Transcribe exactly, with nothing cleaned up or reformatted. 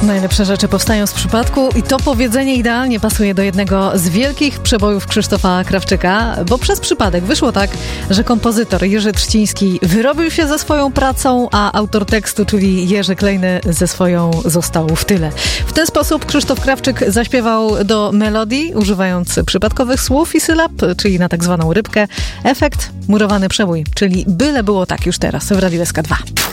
Najlepsze rzeczy powstają z przypadku i to powiedzenie idealnie pasuje do jednego z wielkich przebojów Krzysztofa Krawczyka, bo przez przypadek wyszło tak, że kompozytor Jerzy Trzciński wyrobił się ze swoją pracą, a autor tekstu, czyli Jerzy Klejny, ze swoją został w tyle. W ten sposób Krzysztof Krawczyk zaśpiewał do melodii, używając przypadkowych słów i sylab, czyli na tak zwaną rybkę. Efekt murowany przebój, czyli byle było tak już teraz w Radiu S K dwa.